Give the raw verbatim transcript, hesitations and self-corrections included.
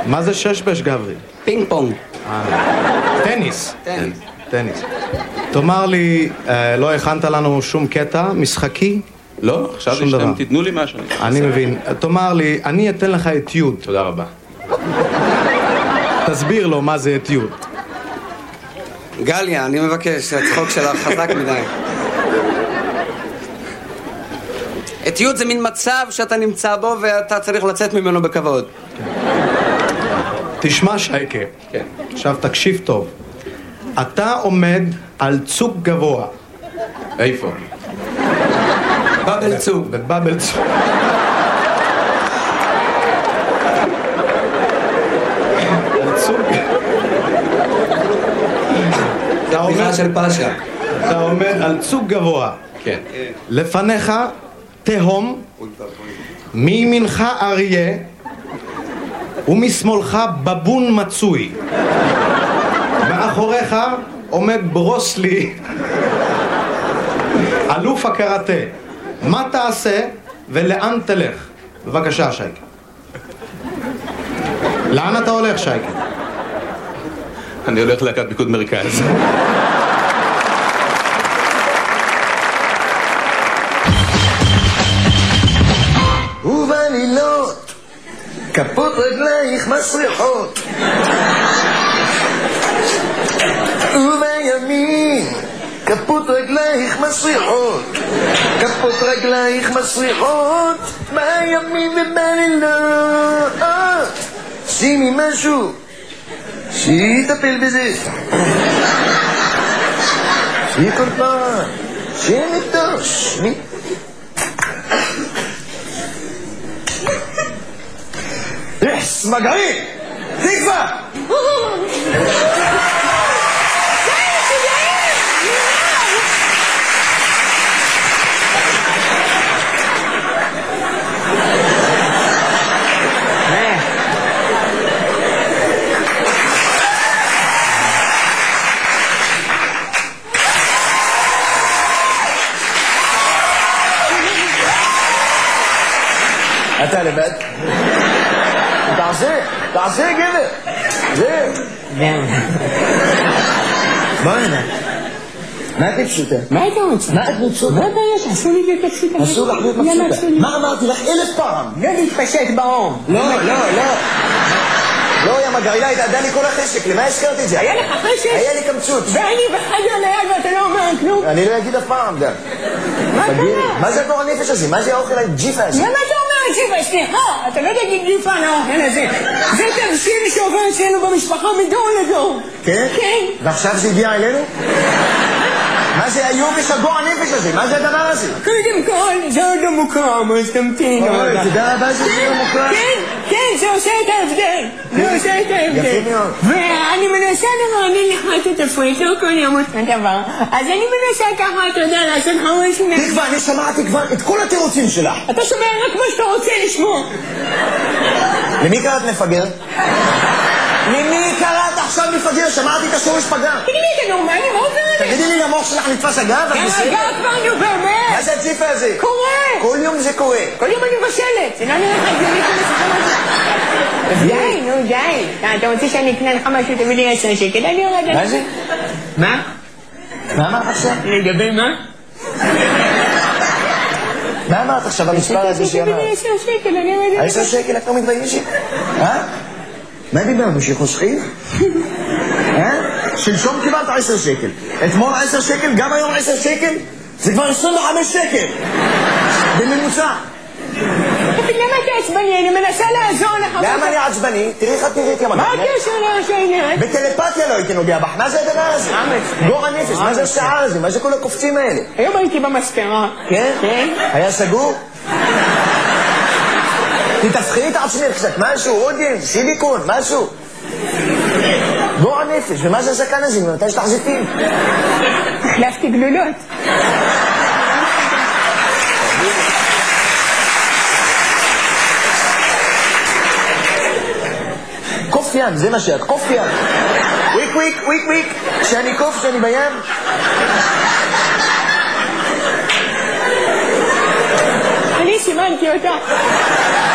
מה זה ששבש, גברי? פינג פונג. טניס. טניס. טניס. תאמר לי, לא הכנת לנו שום קטע משחקי? לא, עכשיו שאתם תיתנו לי משהו. אני מבין. תאמר לי, אני אתן לך אתיוד. תודה רבה. תסביר לו מה זה אתיוד. גליה, אני מבקש, הצחוק שלך חזק מדי. אתיוד זה מין מצב שאתה נמצא בו ואתה צריך לצאת ממנו בכבוד. תשמע, שייקה. כן. עכשיו תקשיב טוב. אתה עומד על צוק גבוה. איפה? בבל צוק. בבבל צוק. זה בדיחה של פאשה. אתה עומד על צוק גבוה. כן. לפניך תהום, מימינך אריה ומשמאלך בבון מצוי. מאחוריך עומד ברוסלי, אלוף הקראטה. מה תעשה ולאן תלך? בבקשה, שייקה. לאן אתה הולך, שייקה? אני הולך להקת פיקוד מרכז. ובלילות כפות רגלייך מסריחות, ובימים כפות רגלייך מסריחות, כפות רגלייך מסריחות בימים ובלילות. שימי משהו שיטפל בזה, שיהיה כל פעם שנקדוש מי יחס מגעי תקווה. אתה לבד? תעשה, תעשה גבר. זה. מה הנה? מה את פשוטה? מה אתה רוצה? מה את פשוטה? מה הבעיה שעשו לי להיות פשוטה? אסור לך להיות פשוטה. מה אמרתי לך אלף פעם? לא להתפשט באום. לא, לא, לא. לא, יא מגעילה, התעדה לי כל החשק, למה הזכרת את זה? היה לך חשק? היה לי קמצוץ. ואני בחדר ליד ואתה לא אומר כלום? אני לא אגיד אף פעם גם. מה קרה? מה זה הגור הנפש הזה? מה זה האוכל הג'יפה הזה? למה אתה אומר ג'יפה? סליחה, אתה לא תגיד ג'יפה על האוכל הזה. זה תבשיל שעובר אצלנו במשפחה מדור לדור. כן? כן. ועכשיו זה הגיע אלינו? מה זה היובש הגור הנפש הזה? מה זה הדבר הזה? קודם כל, זה עוד לא מוקרם, אז תמתין. אוי, תדע רבה שזה לא מוקרם. כן, כן, זה עושה את ההבדל. זה עושה את ההבדל. יפה מאוד. ואני מנסה לרענן לך את התפריט, לא כל יום אותו דבר. אז אני מנסה ככה, אתה יודע, לעשות לך משהו... תקווה, אני שמעתי כבר את כל התירוצים שלך. אתה שומע רק מה שאתה רוצה לשמוע. למי קראת מפגר? למי קראת עכשיו מפגר? שמעתי את השורש פגר. תגידי לי, אתה נורמלי? מה עובר עליך? תגידי לי, למוח שלך נתפס אגב? כן, אגב כבר, נו באמת. מה זה הג'יפה הזה? קורה. כל יום זה קורה. כל יום אני מבשלת. זה לא נראה לך הגיוני כל הספר הזה. די, נו די. אתה רוצה שאני אקנה לך משהו, תביא לי עשר שקל, אני יורד. מה זה? מה? מה אמרת עכשיו? לגבי מה? מה אמרת עכשיו במספר הזה שאמרת? תביא לי עשר שקל, אני יורד. עשר שקל את לא מתביישת? אה? מה דיברנו? שחוסכים? אה? שלשום קיבלת עשר שקל. אתמול עשר שקל, גם היום עשר שקל? זה כבר עשרים וחמש שקל. בממוצע. למה אתה עצבני? אני מנסה לעזור לך. למה אני עצבני? תראי איך את נראית יא מגע. מה הקשר לעשי נראית? בטלפתיה לא הייתי נוגע בך. מה זה הדבר הזה? גור הנפש, מה זה השעה הזה? מה זה כל הקופצים האלה? היום הייתי במספרה. כן? כן. היה סגור? תתפחי את עצמך קצת, משהו, עודין, סיליקון, משהו. גור הנפש, ומה זה הזקן הזה? ממתי יש לך זיתים? החלפתי גלולות. קוף ים, זה מה שאת, קוף ים. וויק וויק, וויק וויק. כשאני קוף, כשאני בים. אני סימנתי אותה.